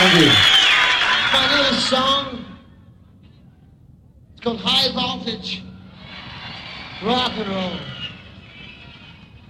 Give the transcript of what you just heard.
Thank you. My newest song, it's called High Voltage Rock and Roll.